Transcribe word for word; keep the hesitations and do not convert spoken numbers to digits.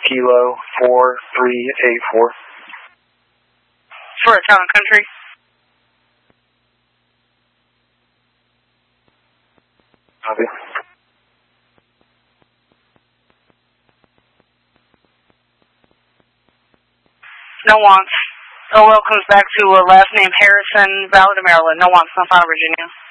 Kilo four three eight four. For a town and country. Copy. No wants. O L comes back to uh, last name Harrison, Valid, Maryland. No wants, no final, Virginia.